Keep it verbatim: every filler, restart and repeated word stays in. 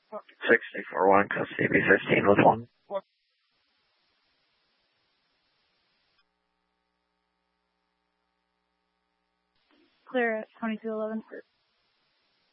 sixty-four one, custody B fifteen with one. Clear at twenty-two eleven.